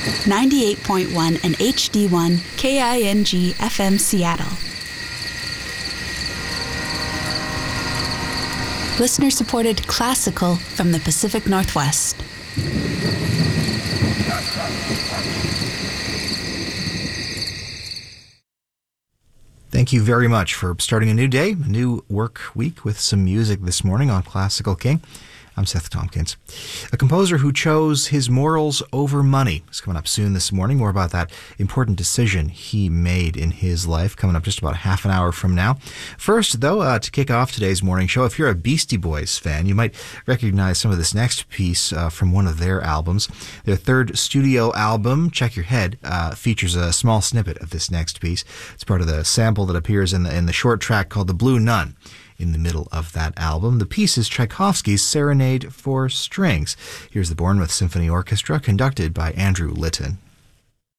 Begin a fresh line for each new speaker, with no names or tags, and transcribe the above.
98.1 and HD1 KING FM Seattle. Listener-supported classical from the Pacific Northwest.
Thank you very much for starting a new day, a new work week with some music this morning on Classical King. I'm Seth Tompkins. A composer who chose his morals over money is coming up soon this morning. More about that important decision he made in his life coming up just about half an hour from now. First, though, to kick off today's morning show, if you're a Beastie Boys fan, you might recognize some of this next piece from one of their albums. Their third studio album, Check Your Head, features a small snippet of this next piece. It's part of the sample that appears in the short track called The Blue Nun. In the middle of that album, the piece is Tchaikovsky's Serenade for Strings. Here's the Bournemouth Symphony Orchestra, conducted by Andrew Litton.